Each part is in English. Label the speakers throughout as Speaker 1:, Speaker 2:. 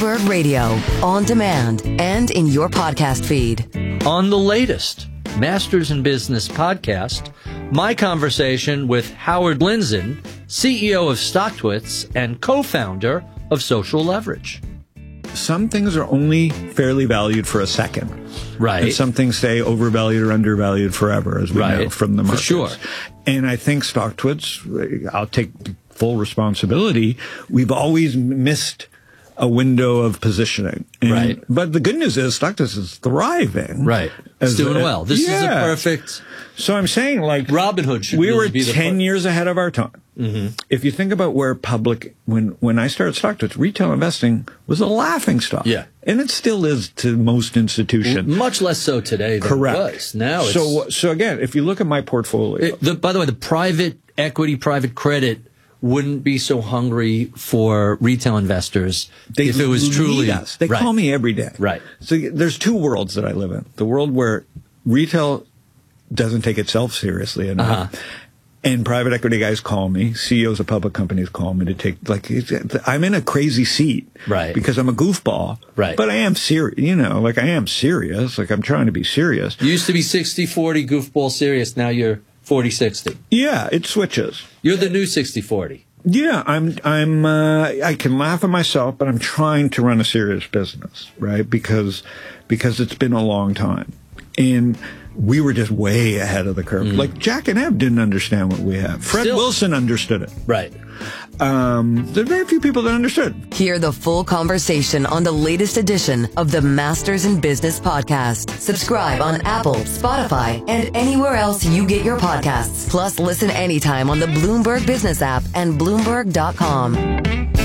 Speaker 1: Bloomberg Radio, on demand, and in your podcast feed.
Speaker 2: On the latest Masters in Business podcast, my conversation with Howard Lindzen, CEO of StockTwits and co-founder of Social Leverage.
Speaker 3: Some things are only fairly valued for a second.
Speaker 2: Right.
Speaker 3: And some things stay overvalued or undervalued forever, as we know from the markets.
Speaker 2: For sure.
Speaker 3: And I think StockTwits, I'll take full responsibility, we've always missed a window of positioning.
Speaker 2: Right.
Speaker 3: But the good news is StockTwits is thriving.
Speaker 2: Right. It's doing well. This is a perfect...
Speaker 3: So I'm saying, like,
Speaker 2: Robinhood should
Speaker 3: we
Speaker 2: really
Speaker 3: were
Speaker 2: be
Speaker 3: 10 years ahead of our time.
Speaker 2: Mm-hmm.
Speaker 3: If you think about where public, when I started StockTwits, retail investing was a laughing stock.
Speaker 2: Yeah.
Speaker 3: And it still is to most institutions.
Speaker 2: Much less so today than
Speaker 3: Correct.
Speaker 2: it was. Now
Speaker 3: So again, if you look at my portfolio.
Speaker 2: By the way, the private equity, private credit wouldn't be so hungry for retail investors if it was truly
Speaker 3: us. They call me every day.
Speaker 2: Right.
Speaker 3: So there's two worlds that I live in. The world where retail doesn't take itself seriously enough. And private equity guys call me, CEOs of public companies call me to take, like, I'm in a crazy seat.
Speaker 2: Right.
Speaker 3: Because I'm a goofball.
Speaker 2: Right.
Speaker 3: But I am serious, I am serious. Like, I'm trying to be serious.
Speaker 2: You used to be 60-40 goofball serious. Now you're 40-60.
Speaker 3: Yeah, it switches.
Speaker 2: You're the new 60-40.
Speaker 3: Yeah, I can laugh at myself, but I'm trying to run a serious business, right? Because it's been a long time. And we were just way ahead of the curve. Like, Jack and Ebb didn't understand what we have. Fred Wilson understood it.
Speaker 2: Right.
Speaker 3: There are very few people that understood.
Speaker 1: Hear the full conversation on the latest edition of the Masters in Business podcast. Subscribe on Apple, Spotify, and anywhere else you get your podcasts. Plus, listen anytime on the Bloomberg Business app and Bloomberg.com.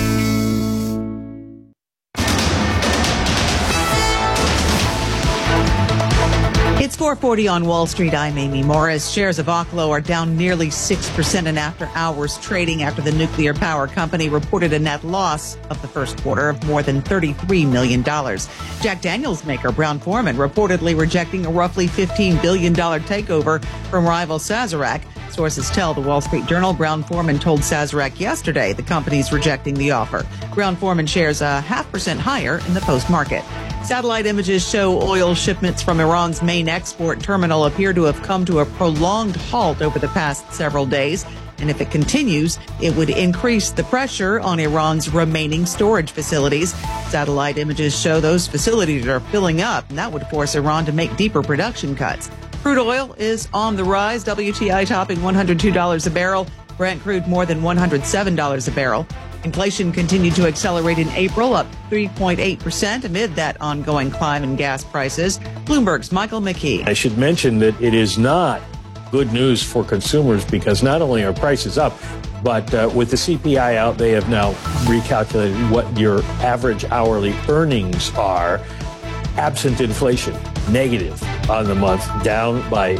Speaker 4: It's 4:40 on Wall Street. I'm Amy Morris. Shares of Oklo are down nearly 6% in after-hours trading after the nuclear power company reported a net loss of the first quarter of more than $33 million. Jack Daniels maker Brown-Forman reportedly rejecting a roughly $15 billion takeover from rival Sazerac. Sources tell the Wall Street Journal Brown-Forman told Sazerac yesterday the company's rejecting the offer. Brown-Forman shares 0.5% higher in the post-market. Satellite images show oil shipments from Iran's main export terminal appear to have come to a prolonged halt over the past several days. And if it continues, it would increase the pressure on Iran's remaining storage facilities. Satellite images show those facilities are filling up, and that would force Iran to make deeper production cuts. Crude oil is on the rise, WTI topping $102 a barrel, Brent crude more than $107 a barrel. Inflation continued to accelerate in April, up 3.8% amid that ongoing climb in gas prices. Bloomberg's Michael McKee.
Speaker 5: I should mention that it is not good news for consumers because not only are prices up, but with the CPI out, they have now recalculated what your average hourly earnings are. Absent inflation, negative on the month, down by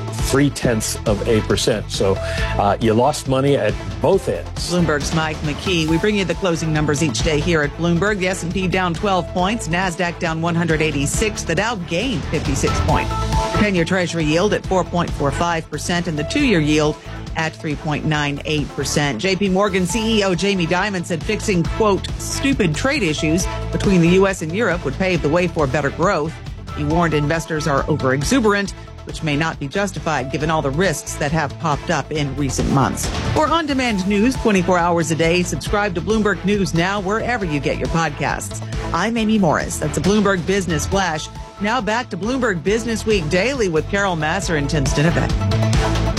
Speaker 5: 0.3%. So you lost money at both ends.
Speaker 4: Bloomberg's Mike McKee. We bring you the closing numbers each day here at Bloomberg. The S&P down 12 points, NASDAQ down 186, the Dow gained 56 points. The 10-year Treasury yield at 4.45% and the 2-year yield at 3.98%. JP Morgan CEO Jamie Dimon said fixing, quote, stupid trade issues between the U.S. and Europe would pave the way for better growth. He warned investors are over-exuberant, which may not be justified given all the risks that have popped up in recent months. For on-demand news 24 hours a day, subscribe to Bloomberg News now wherever you get your podcasts. I'm Amy Morris. That's a Bloomberg Business Flash. Now back to Bloomberg Business Week Daily with Carol Massar and Tim Stinovic.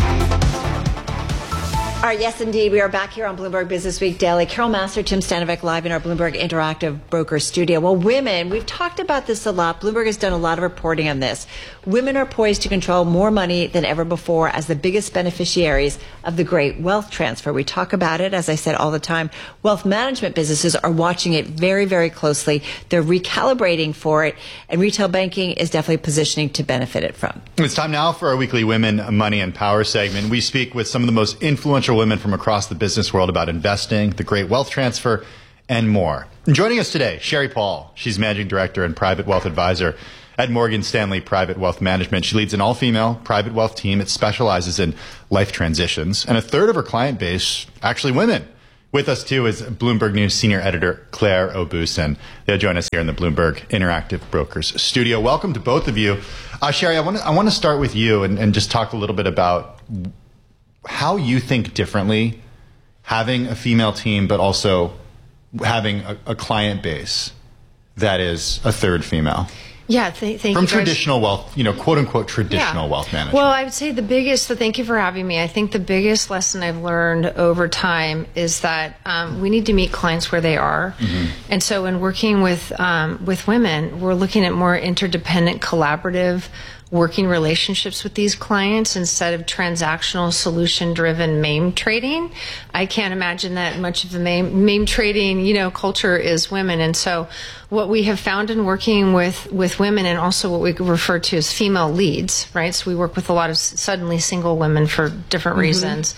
Speaker 6: All right, yes, indeed. We are back here on Bloomberg Business Week Daily. Carol Massar, Tim Stanovic, live in our Bloomberg Interactive Broker Studio. Well, women, we've talked about this a lot. Bloomberg has done a lot of reporting on this. Women are poised to control more money than ever before as the biggest beneficiaries of the great wealth transfer. We talk about it, as I said, all the time. Wealth management businesses are watching it very, very closely. They're recalibrating for it, and retail banking is definitely positioning to benefit it from.
Speaker 7: It's time now for our weekly Women, Money, and Power segment. We speak with some of the most influential women from across the business world about investing, the great wealth transfer, and more. And joining us today, Sherry Paul. She's Managing Director and Private Wealth Advisor at Morgan Stanley Private Wealth Management. She leads an all-female private wealth team. It specializes in life transitions. And a third of her client base, actually women. With us, too, is Bloomberg News senior editor Claire O'Busen. They'll join us here in the Bloomberg Interactive Brokers studio. Welcome to both of you. Sherry, I want to start with you and just talk a little bit about how you think differently having a female team, but also having a client base that is a third female.
Speaker 8: Yeah, thank you.
Speaker 7: From traditional wealth, quote unquote traditional wealth management.
Speaker 8: Well, I would say thank you for having me. I think the biggest lesson I've learned over time is that we need to meet clients where they are. Mm-hmm. And so when working with women, we're looking at more interdependent, collaborative working relationships with these clients instead of transactional, solution-driven MAME trading. I can't imagine that much of the MAME trading, culture is women. And so what we have found in working with women, and also what we refer to as female leads, right? So we work with a lot of suddenly single women for different reasons,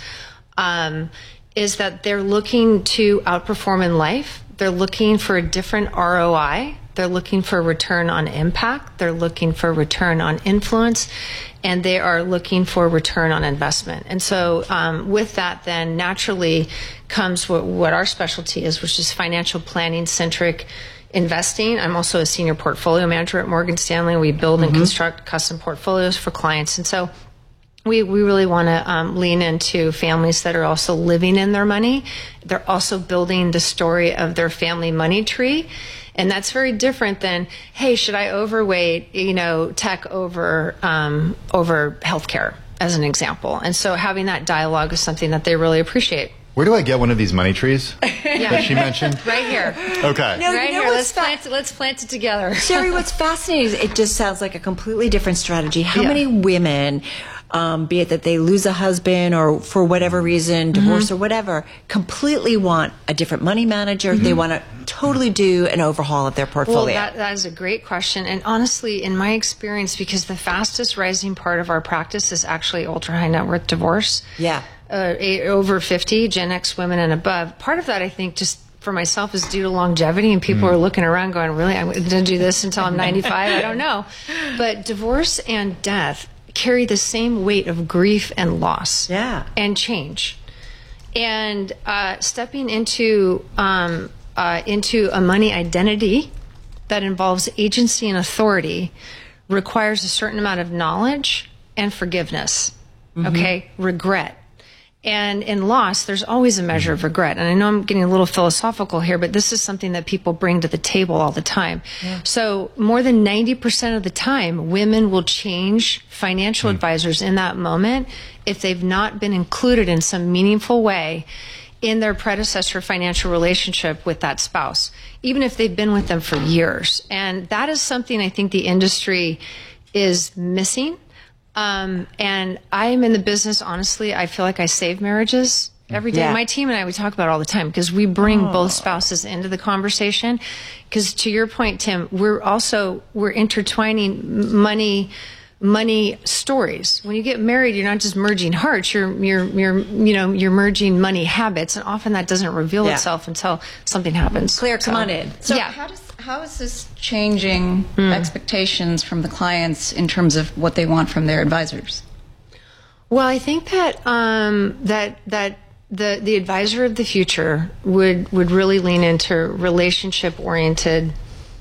Speaker 8: is that they're looking to outperform in life. They're looking for a different ROI. They're looking for a return on impact. They're looking for a return on influence. And they are looking for a return on investment. And so with that, then naturally comes what our specialty is, which is financial planning-centric investing. I'm also a senior portfolio manager at Morgan Stanley. We build and construct custom portfolios for clients. And so we really want to lean into families that are also living in their money. They're also building the story of their family money tree. And that's very different than, hey, should I overweight, tech over healthcare, as an example. And so having that dialogue is something that they really appreciate.
Speaker 7: Where do I get one of these money trees that she mentioned?
Speaker 8: Right here.
Speaker 7: Okay.
Speaker 6: No,
Speaker 8: right here. Let's plant it together.
Speaker 6: Sherry, what's fascinating is it just sounds like a completely different strategy. How many women, be it that they lose a husband or for whatever reason, divorce or whatever, completely want a different money manager? They want to totally do an overhaul of their portfolio.
Speaker 8: Well, that is a great question. And honestly, in my experience, because the fastest rising part of our practice is actually ultra high net worth divorce.
Speaker 6: Yeah.
Speaker 8: Over 50, Gen X women and above. Part of that, I think, just for myself is due to longevity, and people are looking around going, really, I'm going to do this until I'm 95? I don't know. But divorce and death carry the same weight of grief and loss and change. And stepping into a money identity that involves agency and authority requires a certain amount of knowledge and forgiveness, regret. And in loss, there's always a measure of regret. And I know I'm getting a little philosophical here, but this is something that people bring to the table all the time. Yeah. So more than 90% of the time, women will change financial advisors in that moment if they've not been included in some meaningful way in their predecessor financial relationship with that spouse, even if they've been with them for years. And that is something I think the industry is missing. And I'm in the business, honestly, I feel like I save marriages every day. Yeah. My team and I, we talk about it all the time because we bring both spouses into the conversation. Because to your point, Tim, we're intertwining money stories. When you get married, you're not just merging hearts, you're merging money habits. And often that doesn't reveal itself until something happens.
Speaker 6: Claire, come on in.
Speaker 9: So how is this changing expectations from the clients in terms of what they want from their advisors?
Speaker 8: Well, I think that that the advisor of the future would really lean into relationship-oriented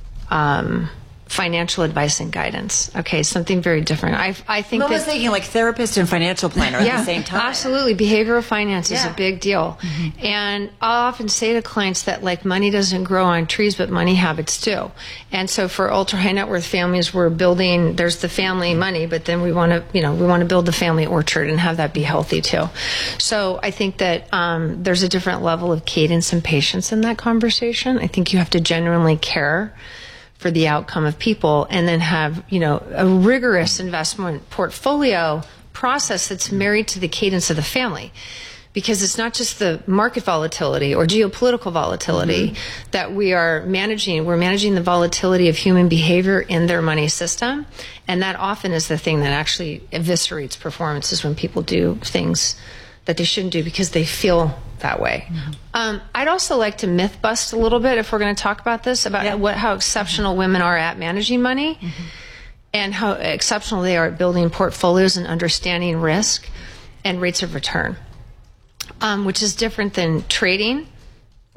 Speaker 8: financial advice and guidance. Okay, something very different. I think
Speaker 6: I was thinking like therapist and financial planner at the same time.
Speaker 8: Absolutely. Behavioral finance is a big deal. And I'll often say to clients that like money doesn't grow on trees, but money habits do. And so for ultra high net worth families, we're building, there's the family money, but then we want to build the family orchard and have that be healthy too. So I think that there's a different level of cadence and patience in that conversation. I think you have to genuinely care for the outcome of people, and then have, a rigorous investment portfolio process that's married to the cadence of the family. Because it's not just the market volatility or geopolitical volatility that we are managing. We're managing the volatility of human behavior in their money system. And that often is the thing that actually eviscerates performances when people do things that they shouldn't do because they feel that way. I'd also like to myth bust a little bit, if we're going to talk about this, about how exceptional women are at managing money and how exceptional they are at building portfolios and understanding risk and rates of return, which is different than trading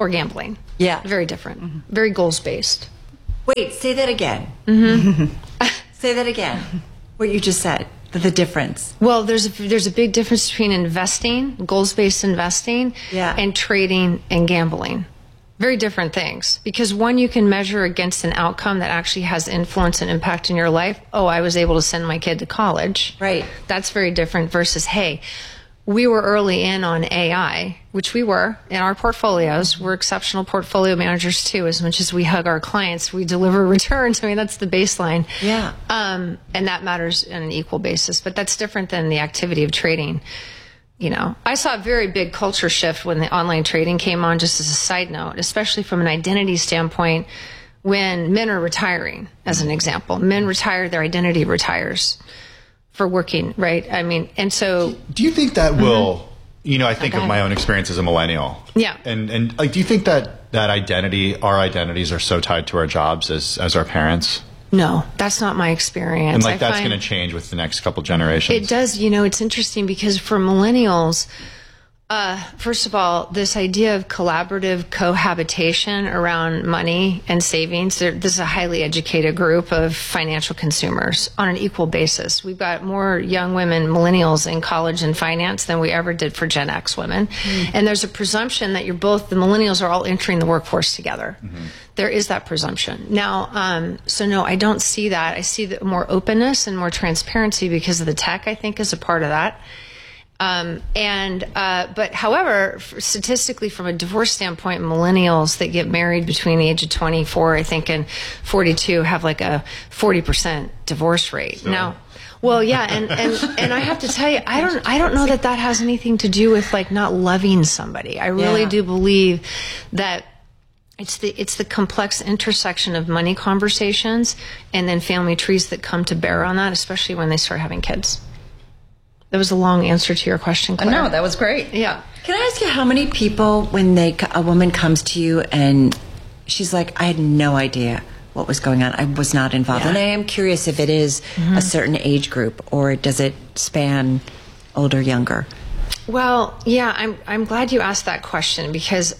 Speaker 8: or gambling.
Speaker 6: Yeah.
Speaker 8: Very different. Very goals-based.
Speaker 6: Wait, say that again. Say that again. What you just said. The difference.
Speaker 8: Well, there's a big difference between investing, goals-based investing, and trading and gambling. Very different things. Because one, you can measure against an outcome that actually has influence and impact in your life. Oh, I was able to send my kid to college.
Speaker 6: Right.
Speaker 8: That's very different versus, hey, we were early in on AI, which we were in our portfolios. We're exceptional portfolio managers too. As much as we hug our clients, we deliver returns. I mean, that's the baseline.
Speaker 6: Yeah.
Speaker 8: And that matters on an equal basis, but that's different than the activity of trading. You know, I saw a very big culture shift when the online trading came on, just as a side note, especially from an identity standpoint, when men are retiring, as an example. Men retire, their identity retires for working, right? I mean, and so...
Speaker 7: Do you think that will... You know, I think of my own experience as a millennial.
Speaker 8: Yeah.
Speaker 7: And like, do you think that identity, our identities are so tied to our jobs as our parents?
Speaker 8: No, that's not my experience.
Speaker 7: And like, that's going to change with the next couple generations.
Speaker 8: It does. You know, it's interesting because for millennials, first of all, this idea of collaborative cohabitation around money and savings, this is a highly educated group of financial consumers on an equal basis. We've got more young women, millennials, in college and finance than we ever did for Gen X women. And there's a presumption that the millennials are all entering the workforce together. There is that presumption. Now, so no, I don't see that. I see more openness and more transparency because of the tech, I think, is a part of that. But however, statistically from a divorce standpoint, millennials that get married between the age of 24, I think, and 42 have like a 40% divorce rate. So. Now, well, yeah. And I have to tell you, I don't know that has anything to do with like not loving somebody. I really do believe that it's the complex intersection of money conversations and then family trees that come to bear on that, especially when they start having kids. That was a long answer to your question, Claire.
Speaker 9: No, that was great.
Speaker 8: Yeah.
Speaker 6: Can I ask you how many people, when a woman comes to you and she's like, I had no idea what was going on. I was not involved. And I am curious if it is a certain age group or does it span older, younger?
Speaker 8: Well, yeah, I'm glad you asked that question because,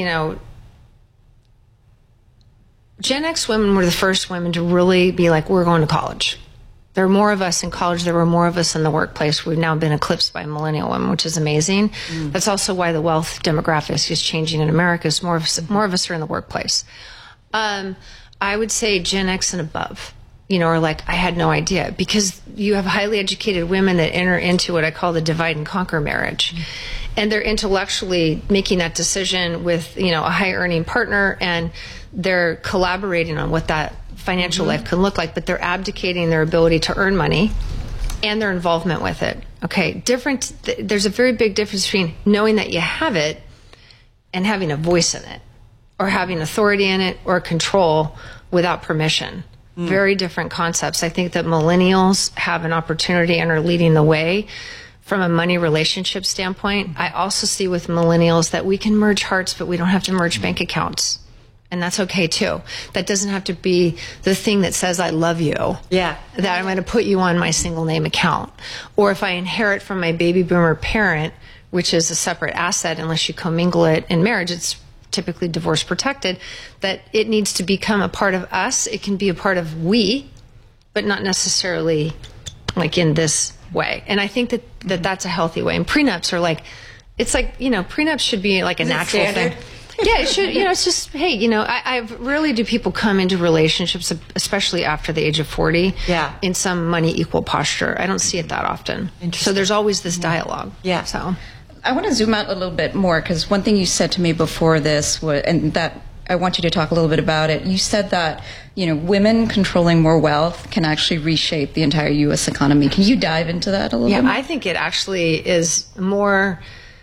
Speaker 8: Gen X women were the first women to really be like, we're going to college. There are more of us in college. There were more of us in the workplace. We've now been eclipsed by millennial women, which is amazing. That's also why the wealth demographic is changing in America. Is more of us are in the workplace. I would say Gen X and above, are like, I had no idea, because you have highly educated women that enter into what I call the divide and conquer marriage. And they're intellectually making that decision with, a high earning partner, and they're collaborating on what that financial life can look like, but they're abdicating their ability to earn money and their involvement with it. Okay, there's a very big difference between knowing that you have it and having a voice in it, or having authority in it, or control without permission. Very different concepts. I think that millennials have an opportunity and are leading the way from a money relationship standpoint. I also see with millennials that we can merge hearts, but we don't have to merge bank accounts. And that's okay too. That doesn't have to be the thing that says I love you. Yeah. That I'm going to put you on my single name account. Or if I inherit from my baby boomer parent, which is a separate asset unless you commingle it in marriage, it's typically divorce protected, that it needs to become a part of us. It can be a part of we, but not necessarily like in this way. And I think that that's a healthy way. And prenups are like, it's like, prenups should be like a natural thing. Yeah, it should. It's just, hey, I rarely do people come into relationships, especially after the age of 40, in some money equal posture. I don't see it that often. So there's always this dialogue. Yeah. So
Speaker 9: I want to zoom out a little bit more, because one thing you said to me before this was, and that I want you to talk a little bit about it. You said that, women controlling more wealth can actually reshape the entire U.S. economy. Can you dive into that a little bit more?
Speaker 8: I think it actually is more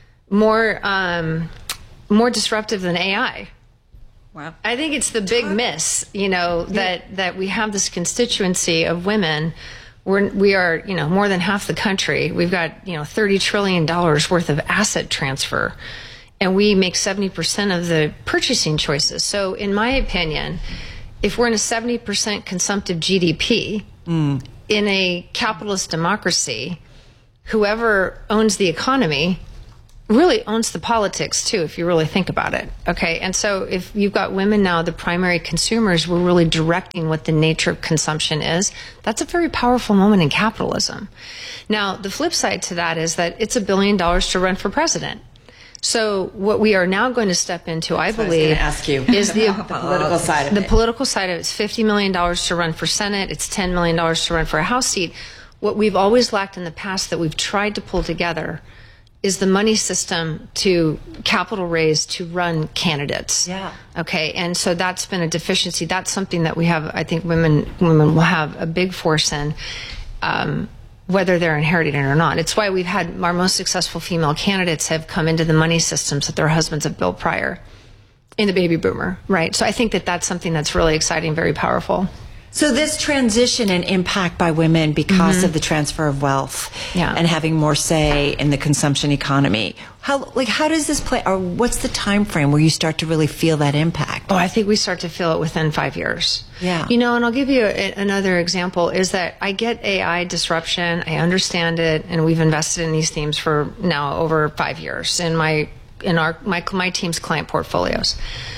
Speaker 8: disruptive than AI.
Speaker 9: Wow.
Speaker 8: I think it's the big miss, that we have this constituency of women. We are, more than half the country. We've got, $30 trillion worth of asset transfer, and we make 70% of the purchasing choices. So in my opinion, if we're in a 70% consumptive GDP in a capitalist democracy, whoever owns the economy really owns the politics too, if you really think about it. Okay. And so if you've got women now, the primary consumers, we're really directing what the nature of consumption is. That's a very powerful moment in capitalism. Now, the flip side to that is that it's $1 billion to run for president. So what we are now going to step into, I believe, is the
Speaker 6: political side of it.
Speaker 8: The political side of it is $50 million to run for Senate. It's $10 million to run for a House seat. What we've always lacked in the past that we've tried to pull together is the money system to capital raise to run candidates.
Speaker 6: Yeah.
Speaker 8: Okay. And so that's been a deficiency. That's something that we have, I think women will have a big force in, whether they're inherited it or not. It's why we've had our most successful female candidates have come into the money systems that their husbands have built prior in the baby boomer, right? So I think that that's something that's really exciting, very powerful.
Speaker 6: So this transition and impact by women because of the transfer of wealth and having more say in the consumption economy. How does this play, or what's the time frame where you start to really feel that impact?
Speaker 8: Oh, I think we start to feel it within 5 years.
Speaker 6: Yeah.
Speaker 8: You know, and I'll give you another example is that I get AI disruption. I understand it, and we've invested in these themes for now over 5 years in my team's client portfolios.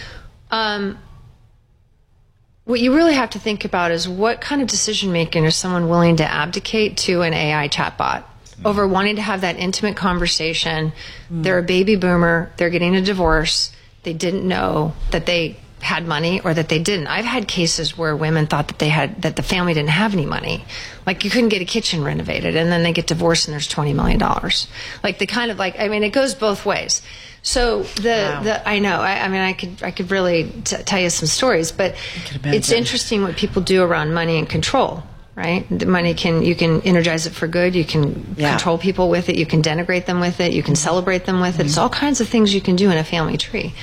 Speaker 8: What you really have to think about is what kind of decision making is someone willing to abdicate to an AI chatbot over wanting to have that intimate conversation. They're a baby boomer. They're getting a divorce. They didn't know that they had money or that they didn't. I've had cases where women thought that the family didn't have any money. Like you couldn't get a kitchen renovated, and then they get divorced and there's $20 million. Like it goes both ways. So I know. I mean, I could really tell you some stories, but it's interesting what people do around money and control, right? The money you can energize it for good. You can control people with it. You can denigrate them with it. You can celebrate them with it. It's all kinds of things you can do in a family tree.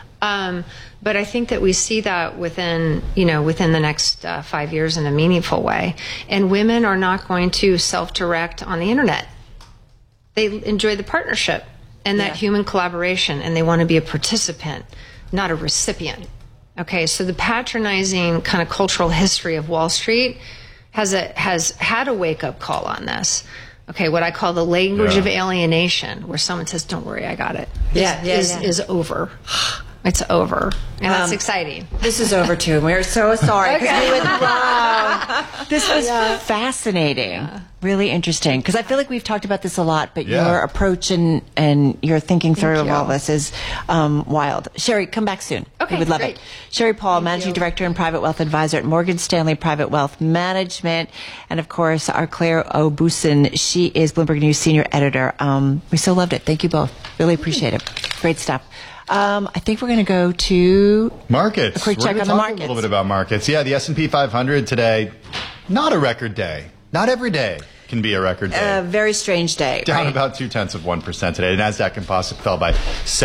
Speaker 8: But I think that we see that within the next 5 years in a meaningful way. And women are not going to self-direct on the internet. They enjoy the partnership and that human collaboration, and they want to be a participant, not a recipient. Okay, so the patronizing kind of cultural history of Wall Street has had a wake-up call on this. Okay, what I call the language of alienation, where someone says, "Don't worry, I got it," is over. It's over, and that's exciting.
Speaker 6: This is over too, and we're so sorry because we would love. This was fascinating, really interesting. Because I feel like we've talked about this a lot, but your approach and your thinking through of all this is wild. Sherry, come back soon.
Speaker 8: Okay,
Speaker 6: we would love
Speaker 8: great.
Speaker 6: it. Sherry Paul, Managing Director and Private Wealth Advisor at Morgan Stanley Private Wealth Management, and of course, our Claire O'Busin. She is Bloomberg News Senior Editor. We so loved it. Thank you both. Really appreciate it. Great stuff. I think we're going to go to
Speaker 7: markets.
Speaker 6: A quick check on the markets.
Speaker 7: A little bit about markets. Yeah, the S&P 500 today, not a record day. Not every day can be a record day.
Speaker 6: A very strange day.
Speaker 7: Down about 0.2% today. The Nasdaq Composite fell by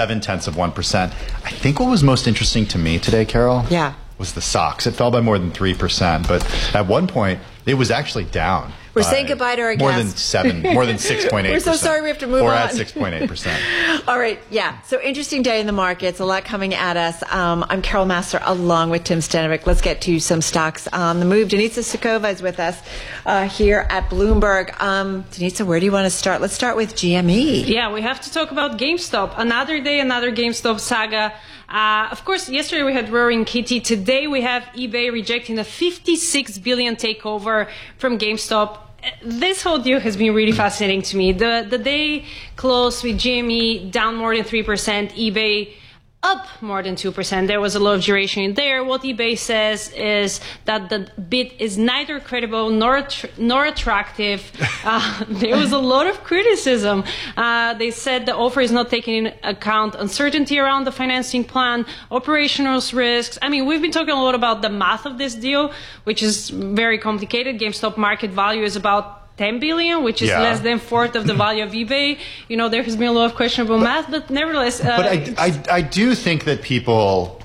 Speaker 7: 0.7%. I think what was most interesting to me today, Carol, was the SOX. It fell by more than 3%, but at one point it was actually down.
Speaker 6: We're saying goodbye to our guests.
Speaker 7: More than 6.8%.
Speaker 6: We're so sorry we have to move on.
Speaker 7: We're at 6.8%.
Speaker 6: All right, so interesting day in the markets, a lot coming at us. I'm Carol Massar along with Tim Stanovic. Let's get to some stocks on the move. Denitsa Sukova is with us here at Bloomberg. Denitsa, where do you want to start? Let's start with GME.
Speaker 10: Yeah, we have to talk about GameStop. Another day, another GameStop saga. Of course, yesterday we had Roaring Kitty. Today we have eBay rejecting a $56 billion takeover from GameStop. This whole deal has been really fascinating to me. The day closed with GME down more than 3%, eBay up more than 2%. There was a lot of duration in there. What eBay says is that the bid is neither credible nor attractive. There was a lot of criticism. They said the offer is not taking into account uncertainty around the financing plan, operational risks. I mean, we've been talking a lot about the math of this deal, which is very complicated. GameStop market value is about $10 billion, which is less than a fourth of the value of eBay. You know, there has been a lot of questionable math, but nevertheless.
Speaker 7: But I do think that people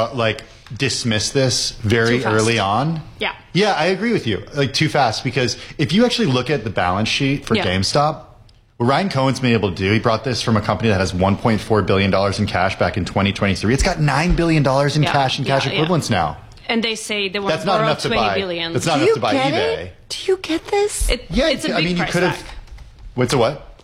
Speaker 7: dismiss this very early on.
Speaker 10: Yeah.
Speaker 7: Yeah, I agree with you. Too fast, because if you actually look at the balance sheet for GameStop, what Ryan Cohen's been able to do, he brought this from a company that has $1.4 billion in cash back in 2023. It's got $9 billion in cash and cash equivalents now.
Speaker 10: And they say they want to borrow $20 billion.
Speaker 7: That's not enough to buy eBay.
Speaker 6: Do you get this?
Speaker 10: It's a big price tag.
Speaker 7: What's a what?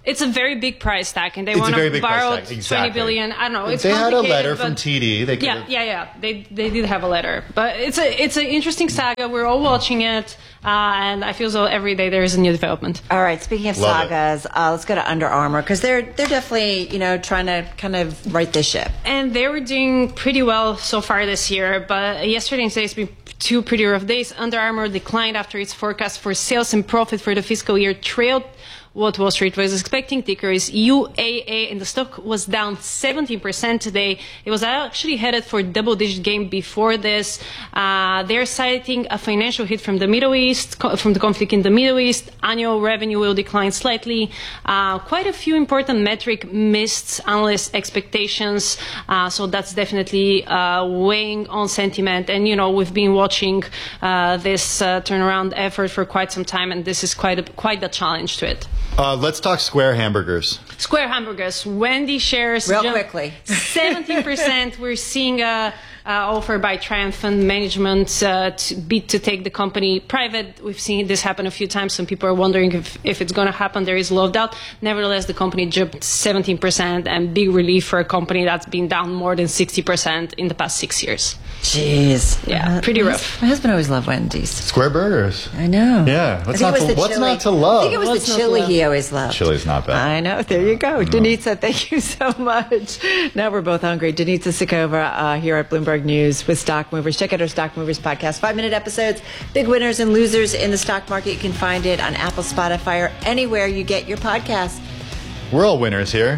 Speaker 10: It's a very big price tag, and they want to borrow 20 billion. I don't know. It's
Speaker 7: they had a letter
Speaker 10: but
Speaker 7: from TD. They
Speaker 10: They did have a letter, but it's an interesting saga. We're all watching it, and I feel as though every day there is a new development.
Speaker 6: All right. Speaking of sagas, let's go to Under Armour, because they're definitely trying to kind of right this ship.
Speaker 10: And they were doing pretty well so far this year, but yesterday and today's been two pretty rough days. Under Armour declined after its forecast for sales and profit for the fiscal year trailed what Wall Street was expecting. Ticker is UAA, and the stock was down 17% today. It was actually headed for double-digit gain before this. They're citing a financial hit from the Middle East, from the conflict in the Middle East. Annual revenue will decline slightly. Quite a few important metrics missed analyst expectations, so that's definitely weighing on sentiment. And we've been watching this turnaround effort for quite some time, and this is quite the challenge to it.
Speaker 7: Let's talk Square hamburgers.
Speaker 10: Square hamburgers. Wendy shares
Speaker 6: real quickly
Speaker 10: 17%. We're seeing a offer by Triumph Fund Management to take the company private. We've seen this happen a few times. Some people are wondering if it's going to happen. There is a lot of doubt. Nevertheless, the company jumped 17%, and big relief for a company that's been down more than 60% in the past 6 years.
Speaker 6: Jeez.
Speaker 10: Yeah, pretty rough.
Speaker 6: My husband always loved Wendy's.
Speaker 7: Square burgers.
Speaker 6: I know.
Speaker 7: Yeah. What's not to love?
Speaker 6: I think it was the chili he always loved.
Speaker 7: Chili's not bad.
Speaker 6: I know. There you go. Denitsa, thank you so much. Now we're both hungry. Denitsa Sikova here at Bloomberg News with Stock Movers. Check out our Stock Movers podcast. 5-minute episodes, big winners and losers in the stock market. You can find it on Apple, Spotify, or anywhere you get your podcasts.
Speaker 7: We're all winners here.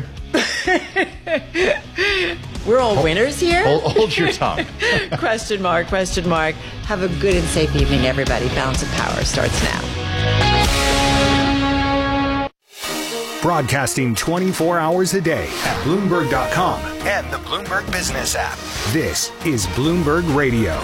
Speaker 6: We're all winners here?
Speaker 7: Hold your tongue.
Speaker 6: Question mark. Have a good and safe evening, everybody. Balance of Power starts now.
Speaker 11: Broadcasting 24 hours a day at Bloomberg.com and the Bloomberg Business app. This is Bloomberg Radio.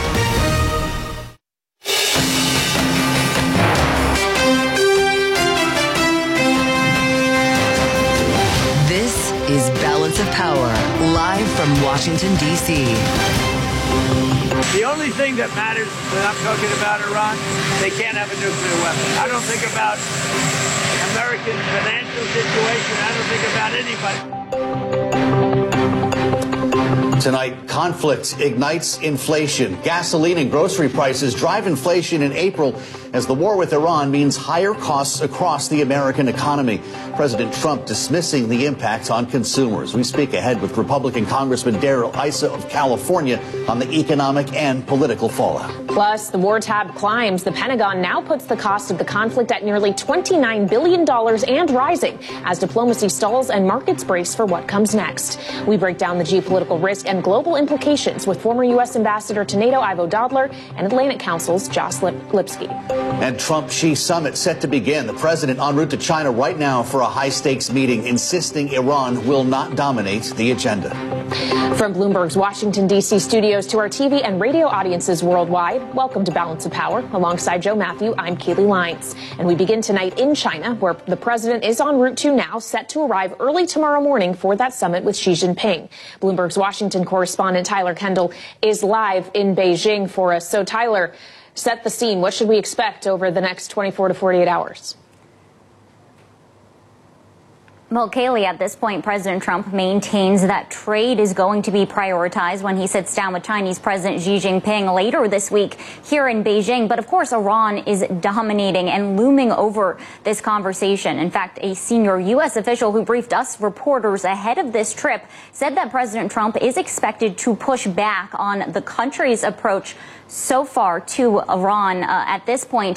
Speaker 1: This is Balance of Power, live from Washington, D.C.
Speaker 12: The only thing that matters when I'm talking about Iran, they can't have a nuclear weapon. I don't think about American financial situation. I don't think about anybody.
Speaker 13: Tonight, conflict ignites inflation. Gasoline and grocery prices drive inflation in April as the war with Iran means higher costs across the American economy. President Trump dismissing the impact on consumers. We speak ahead with Republican Congressman Darrell Issa of California on the economic and political fallout.
Speaker 14: Plus, the war tab climbs. The Pentagon now puts the cost of the conflict at nearly $29 billion and rising as diplomacy stalls and markets brace for what comes next. We break down the geopolitical risk and global implications with former U.S. Ambassador to NATO Ivo Dodler and Atlantic Council's Josh Lipsky.
Speaker 13: And Trump-Xi summit set to begin. The president en route to China right now for a high-stakes meeting, insisting Iran will not dominate the agenda.
Speaker 14: From Bloomberg's Washington, D.C. studios to our TV and radio audiences worldwide, welcome to Balance of Power. Alongside Joe Matthew, I'm Keely Lyons. And we begin tonight in China, where the president is en route to now, set to arrive early tomorrow morning for that summit with Xi Jinping. Bloomberg's Washington correspondent Tyler Kendall is live in Beijing for us. So, Tyler, set the scene. What should we expect over the next 24 to 48 hours?
Speaker 15: Well, Kaylee, at this point, President Trump maintains that trade is going to be prioritized when he sits down with Chinese President Xi Jinping later this week here in Beijing. But of course, Iran is dominating and looming over this conversation. In fact, a senior U.S. official who briefed us reporters ahead of this trip said that President Trump is expected to push back on the country's approach so far to Iran at this point.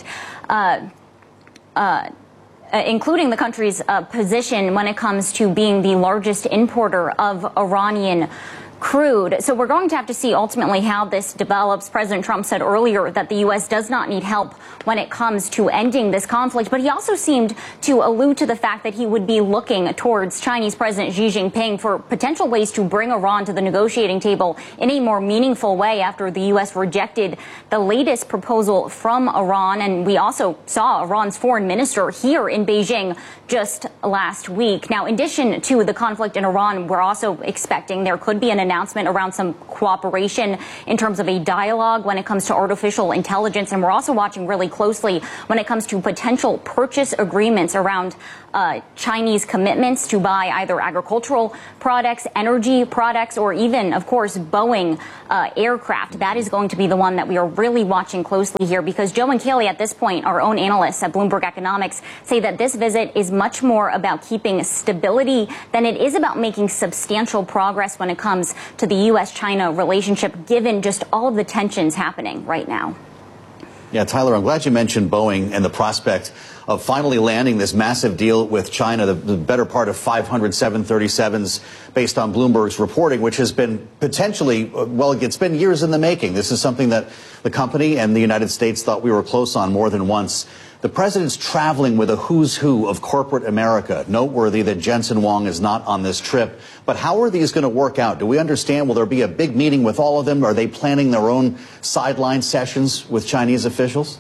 Speaker 15: Including the country's position when it comes to being the largest importer of Iranian crude. So we're going to have to see ultimately how this develops. President Trump said earlier that the U.S. does not need help when it comes to ending this conflict, but he also seemed to allude to the fact that he would be looking towards Chinese President Xi Jinping for potential ways to bring Iran to the negotiating table in a more meaningful way after the U.S. rejected the latest proposal from Iran. And we also saw Iran's foreign minister here in Beijing just last week. Now, in addition to the conflict in Iran, we're also expecting there could be an announcement around some cooperation in terms of a dialogue when it comes to artificial intelligence. And we're also watching really closely when it comes to potential purchase agreements around Chinese commitments to buy either agricultural products, energy products, or even, of course, Boeing aircraft. That is going to be the one that we are really watching closely here, because Joe and Kaylee, at this point, our own analysts at Bloomberg Economics, say that this visit is much more about keeping stability than it is about making substantial progress when it comes to the U.S.-China relationship, given just all of the tensions happening right now.
Speaker 13: Yeah, Tyler, I'm glad you mentioned Boeing and the prospect of finally landing this massive deal with China, the better part of 500 737s, based on Bloomberg's reporting, which has been potentially, well, it's been years in the making. This is something that the company and the United States thought we were close on more than once. The president's traveling with a who's who of corporate America. Noteworthy that Jensen Huang is not on this trip. But how are these going to work out? Do we understand? Will there be a big meeting with all of them? Are they planning their own sideline sessions with Chinese officials?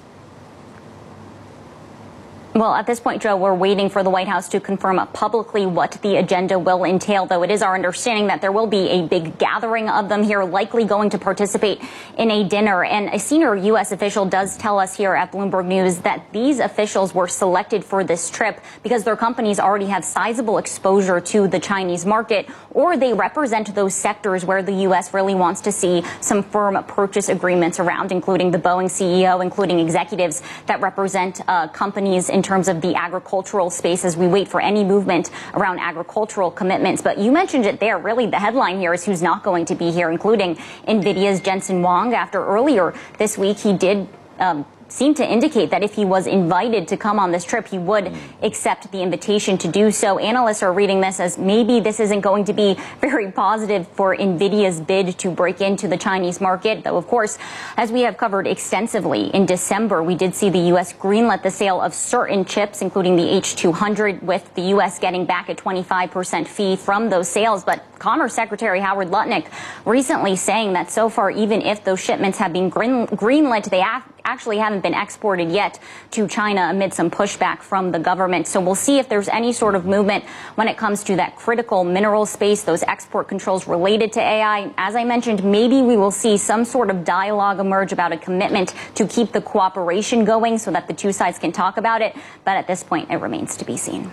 Speaker 15: Well, at this point, Joe, we're waiting for the White House to confirm publicly what the agenda will entail, though it is our understanding that there will be a big gathering of them here, likely going to participate in a dinner. And a senior U.S. official does tell us here at Bloomberg News that these officials were selected for this trip because their companies already have sizable exposure to the Chinese market, or they represent those sectors where the U.S. really wants to see some firm purchase agreements around, including the Boeing CEO, including executives that represent companies in terms of the agricultural space, as we wait for any movement around agricultural commitments. But you mentioned it there. Really, the headline here is who's not going to be here, including NVIDIA's Jensen Huang. After earlier this week, he did seemed to indicate that if he was invited to come on this trip, he would accept the invitation to do so. Analysts are reading this as maybe this isn't going to be very positive for NVIDIA's bid to break into the Chinese market, though, of course, as we have covered extensively, in December, we did see the U.S. greenlit the sale of certain chips, including the H200, with the U.S. getting back a 25% fee from those sales. But Commerce Secretary Howard Lutnick recently saying that so far, even if those shipments have been greenlit, they actually haven't been exported yet to China amid some pushback from the government. So we'll see if there's any sort of movement when it comes to that critical mineral space, those export controls related to AI. As I mentioned, maybe we will see some sort of dialogue emerge about a commitment to keep the cooperation going so that the two sides can talk about it. But at this point, it remains to be seen.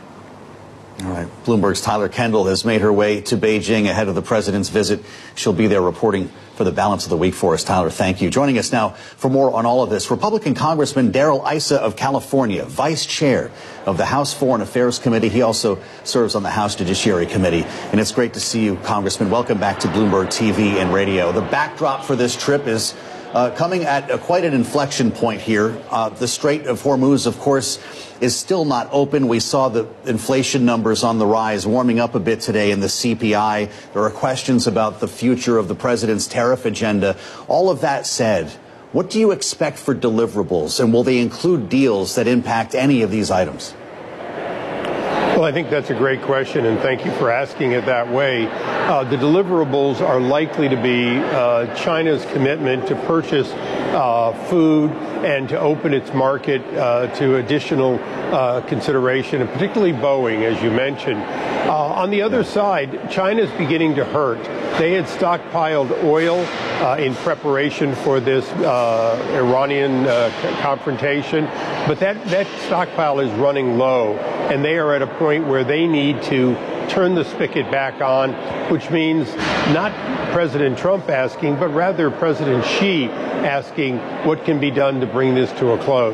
Speaker 13: All right. Bloomberg's Tyler Kendall has made her way to Beijing ahead of the president's visit. She'll be there reporting for the balance of the week for us. Tyler, thank you. Joining us now for more on all of this, Republican Congressman Darrell Issa of California, vice chair of the House Foreign Affairs Committee. He also serves on the House Judiciary Committee. And it's great to see you, Congressman. Welcome back to Bloomberg TV and radio. The backdrop for this trip is coming at quite an inflection point here. The Strait of Hormuz, of course, is still not open. We saw the inflation numbers on the rise, warming up a bit today in the CPI. There are questions about the future of the president's tariff agenda. All of that said, what do you expect for deliverables, and will they include deals that impact any of these items?
Speaker 16: Well, I think that's a great question, and thank you for asking it that way. The deliverables are likely to be China's commitment to purchase food and to open its market to additional consideration, and particularly Boeing, as you mentioned. On the other side, China's beginning to hurt. They had stockpiled oil in preparation for this Iranian confrontation, but that stockpile is running low, and they are at a point where they need to turn the spigot back on, which means not President Trump asking, but rather President Xi asking what can be done to bring this to a close.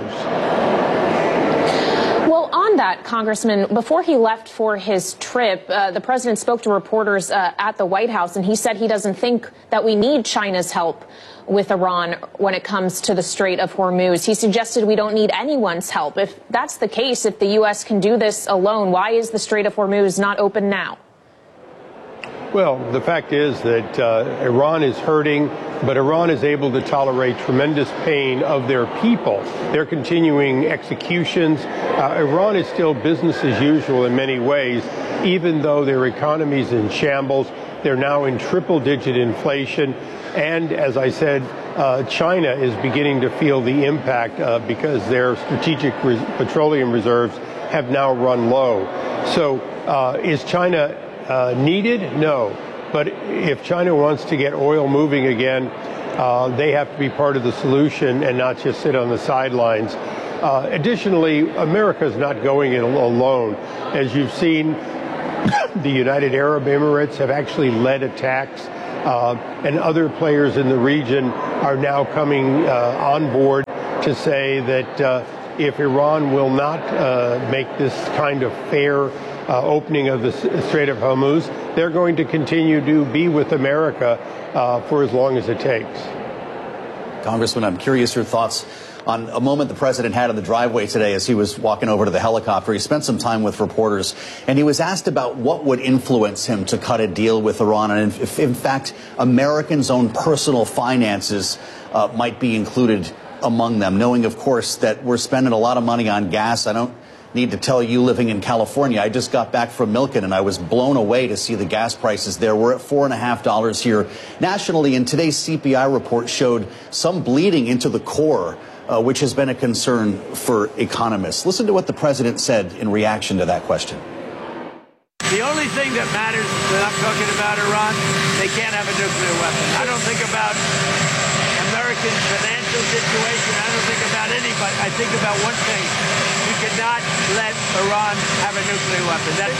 Speaker 14: Well, on that, Congressman, before he left for his trip, the president spoke to reporters at the White House, and he said he doesn't think that we need China's help with Iran when it comes to the Strait of Hormuz. He suggested we don't need anyone's help. If that's the case, if the U.S. can do this alone, why is the Strait of Hormuz not open now?
Speaker 16: Well, the fact is that Iran is hurting, but Iran is able to tolerate tremendous pain of their people. They're continuing executions. Iran is still business as usual in many ways, even though their economy is in shambles. They're now in triple-digit inflation. And as I said, China is beginning to feel the impact because their strategic petroleum reserves have now run low. So is China needed? No. But if China wants to get oil moving again, they have to be part of the solution and not just sit on the sidelines. Additionally, America is not going it alone. As you've seen, the United Arab Emirates have actually led attacks, and other players in the region are now coming on board to say that if Iran will not make this kind of fair opening of the Strait of Hormuz, they're going to continue to be with America for as long as it takes.
Speaker 13: Congressman, I'm curious your thoughts on a moment the president had in the driveway today as he was walking over to the helicopter. He spent some time with reporters, and he was asked about what would influence him to cut a deal with Iran, and if in fact, Americans' own personal finances might be included among them, knowing, of course, that we're spending a lot of money on gas. I don't need to tell you, living in California, I just got back from Milken and I was blown away to see the gas prices there. We're at $4.50 here nationally, and today's CPI report showed some bleeding into the core, which has been a concern for economists. Listen to what the president said in reaction to that question.
Speaker 12: The only thing that matters when I'm talking about Iran, they can't have a nuclear weapon. I don't think about American financial situation. I don't think about anybody. I think about one thing. We cannot let Iran have a nuclear weapon. That's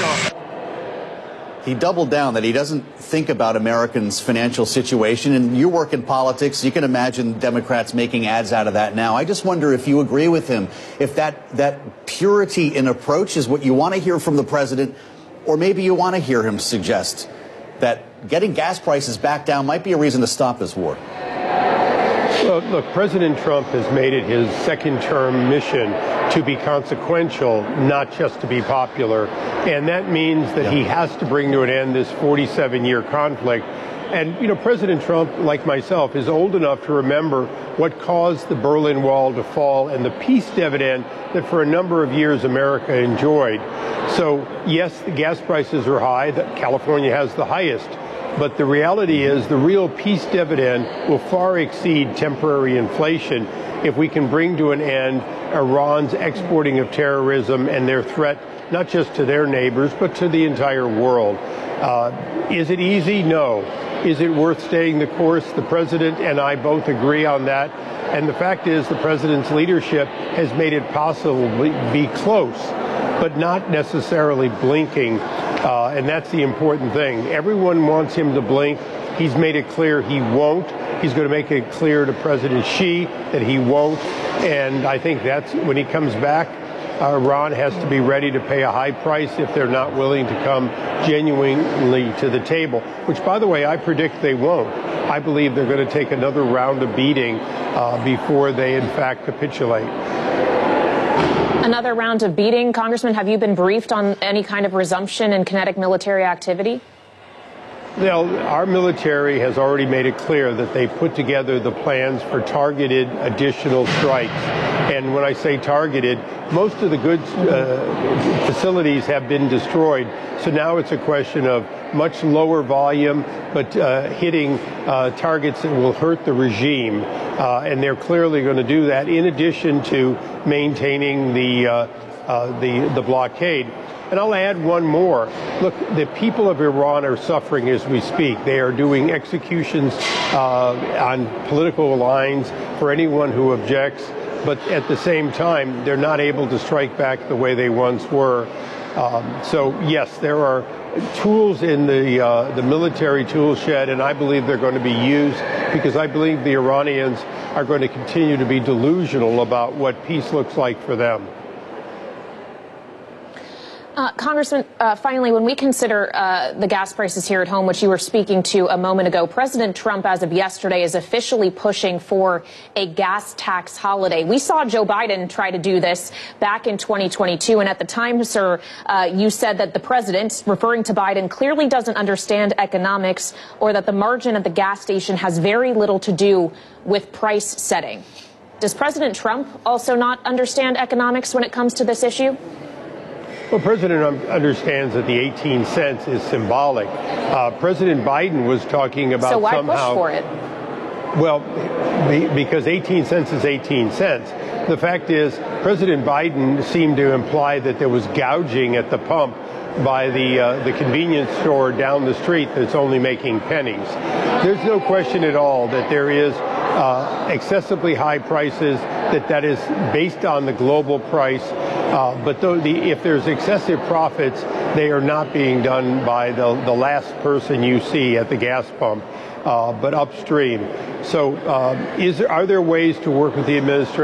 Speaker 12: all.
Speaker 13: He doubled down that he doesn't think about Americans' financial situation. And you work in politics. You can imagine Democrats making ads out of that now. I just wonder if you agree with him, if that purity in approach is what you want to hear from the president, or maybe you want to hear him suggest that getting gas prices back down might be a reason to stop this war.
Speaker 16: Well, look, President Trump has made it his second-term mission to be consequential, not just to be popular. And that means that he has to bring to an end this 47-year conflict. And, you know, President Trump, like myself, is old enough to remember what caused the Berlin Wall to fall and the peace dividend that for a number of years America enjoyed. So, yes, the gas prices are high. California has the highest. But the reality is the real peace dividend will far exceed temporary inflation if we can bring to an end Iran's exporting of terrorism and their threat, not just to their neighbors, but to the entire world. Is it easy? No. Is it worth staying the course? The president and I both agree on that. And the fact is the president's leadership has made it possible to be close, but not necessarily blinking. And that's the important thing. Everyone wants him to blink. He's made it clear he won't. He's going to make it clear to President Xi that he won't. And I think that's when he comes back, Iran has to be ready to pay a high price if they're not willing to come genuinely to the table, which, by the way, I predict they won't. I believe they're going to take another round of beating before they, in fact, capitulate.
Speaker 14: Another round of beating. Congressman, have you been briefed on any kind of resumption in kinetic military activity?
Speaker 16: Well, our military has already made it clear that they put together the plans for targeted additional strikes. And when I say targeted, most of the goods facilities have been destroyed. So now it's a question of much lower volume, but hitting targets that will hurt the regime. And they're clearly going to do that in addition to maintaining the blockade. And I'll add one more. Look, the people of Iran are suffering as we speak. They are doing executions on political lines for anyone who objects. But at the same time, they're not able to strike back the way they once were. So, yes, there are tools in the military tool shed, and I believe they're going to be used because I believe the Iranians are going to continue to be delusional about what peace looks like for them.
Speaker 14: Congressman, finally, when we consider the gas prices here at home, which you were speaking to a moment ago, President Trump, as of yesterday, is officially pushing for a gas tax holiday. We saw Joe Biden try to do this back in 2022. And at the time, sir, you said that the president, referring to Biden, clearly doesn't understand economics or that the margin at the gas station has very little to do with price setting. Does President Trump also not understand economics when it comes to this issue?
Speaker 16: Well, President understands that the 18 cents is symbolic. President Biden was talking about
Speaker 14: so why
Speaker 16: somehow.
Speaker 14: Push for it?
Speaker 16: Well, because 18 cents is 18 cents. The fact is, President Biden seemed to imply that there was gouging at the pump by the convenience store down the street that's only making pennies. There's no question at all that there is excessively high prices, that is based on the global price. But if there's excessive profits, they are not being done by the last person you see at the gas pump, but upstream. So are there ways to work with the administration